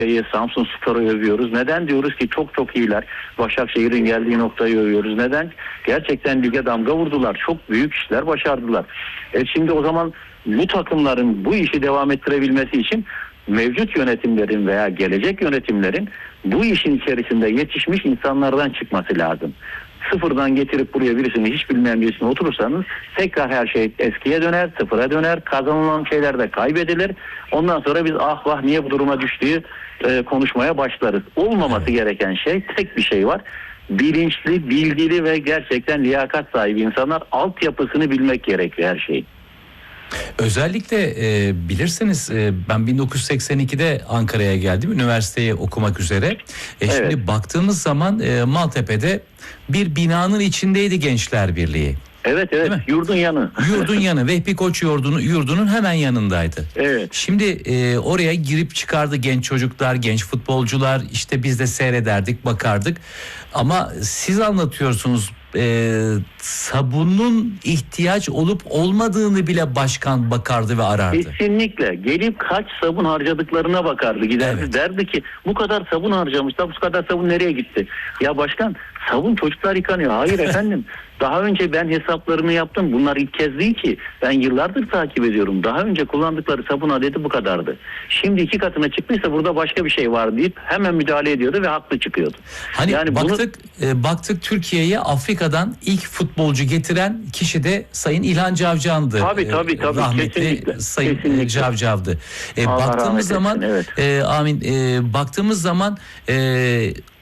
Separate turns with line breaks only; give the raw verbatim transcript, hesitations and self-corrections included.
Samsun Spor'u övüyoruz. Neden diyoruz ki çok çok iyiler. Başakşehir'in geldiği noktayı övüyoruz. Neden? Gerçekten lige damga vurdular. Çok büyük işler başardılar. E şimdi o zaman bu takımların bu işi devam ettirebilmesi için mevcut yönetimlerin veya gelecek yönetimlerin bu işin içerisinde yetişmiş insanlardan çıkması lazım. Sıfırdan getirip buraya birisini, hiç bilmeyen birisini oturursanız tekrar her şey eskiye döner, sıfıra döner, kazanılan şeyler de kaybedilir. Ondan sonra biz ah vah niye bu duruma düştüğü e, konuşmaya başlarız. Olmaması
Evet.
gereken şey, tek bir şey var. Bilinçli, bilgili ve gerçekten liyakat sahibi insanlar, altyapısını bilmek gerekiyor her şeyin.
Özellikle e, bilirsiniz e, ben bin dokuz yüz seksen ikide Ankara'ya geldim üniversiteyi okumak üzere. E,
Evet.
Şimdi baktığımız zaman e, Maltepe'de bir binanın içindeydi Gençler Birliği.
Evet evet, yurdun yanı.
Yurdun yanı, Vehbi Koç yurdunun, yurdunun hemen yanındaydı.
Evet.
Şimdi e, oraya girip çıkardı genç çocuklar, genç futbolcular, işte biz de seyrederdik, bakardık. Ama siz anlatıyorsunuz, e, sabunun ihtiyaç olup olmadığını bile başkan bakardı ve arardı.
Kesinlikle. Gelip kaç sabun harcadıklarına bakardı. Giderdi,
Evet.
derdi ki bu kadar sabun harcamışlar, bu kadar sabun nereye gitti? Ya başkan, sabun çocuklar yıkanıyor. Hayır efendim. Daha önce ben hesaplarını yaptım. Bunlar ilk kez değil ki. Ben yıllardır takip ediyorum. Daha önce kullandıkları sabun adedi bu kadardı. Şimdi iki katına çıktıysa burada başka bir şey var deyip hemen müdahale ediyordu ve haklı çıkıyordu.
Hani
Yani bunu-
baktık e, baktık Türkiye'ye Afrika'dan ilk futbolcu getiren kişi de Sayın İlhan Cavcan'dı.
Tabii,
E,
tabii, tabii.
Rahmetli
Kesinlikle,
Sayın
kesinlikle.
Cavcav'dı. E,
Allah rahmet
baktığımız
etsin,
zaman
evet.
e, amin e, baktığımız zaman e,